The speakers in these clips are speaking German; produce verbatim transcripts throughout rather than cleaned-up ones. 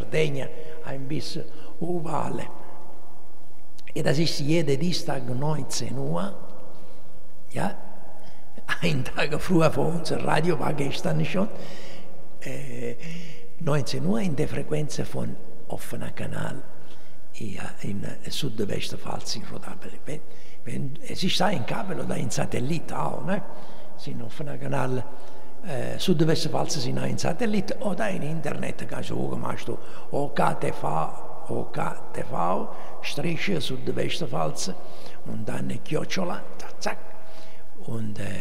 Sardegna ein bisschen überall. Und das ist jeden Dienstag neunzehn Uhr. Ja, ein Tag früher vor unser Radio war gestern schon. Äh, neunzehn Uhr in der Frequenz von offener Kanal ja, in Südwestpfalz in Rodapel. Wenn, wenn, es ist ein Kabel oder ein Satellit auch, ne? Sind offener Kanal äh, Südwestpfalz sind ein Satellit oder ein Internet, kannst du gucken, machst du O K T V, O K T V, Strich Südwestpfalz und dann Chiocciola, zack, und äh,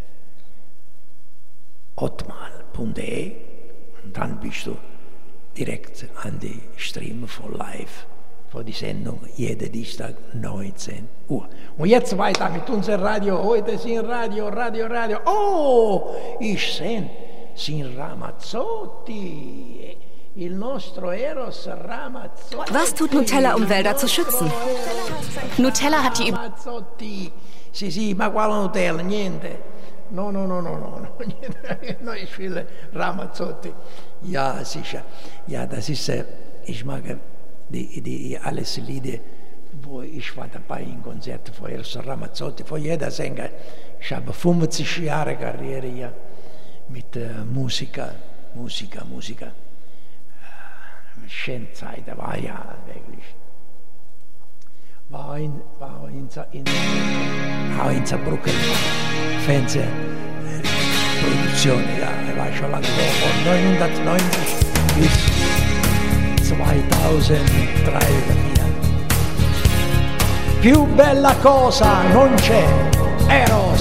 hotmail punkt de und dann bist du direkt an die Stream von Live, von die Sendung, jeden Dienstag neunzehn Uhr. Und jetzt weiter mit unserem Radio, heute sind Radio, Radio, Radio, oh, ich sehe, sind Ramazzotti, il nostro Eros Ramazzotti. Was tut Nutella, um Wälder zu schützen? Nutella hat die... Ramazzotti, sì sì, ma quale Nutella, niente. No, no, no, no, no, no, ich will Ramazzotti. Ja, sicher. Ja, das ist, ich mag die, die alles Lieder, wo ich war dabei in Konzerten von Eros Ramazzotti, von jeder Sänger. Ich habe fünfzig Jahre Karriere hier mit äh, Musiker, Musiker, Musiker. Äh, schöne Zeit, da war ja wirklich. War in, war in, in, auch in Saarbrücken, Fernsehproduktion, ja, er war schon lange vor, von neunzehnhundertneunzig bis zweitausenddrei oder vier. Più bella cosa non c'è, Eros.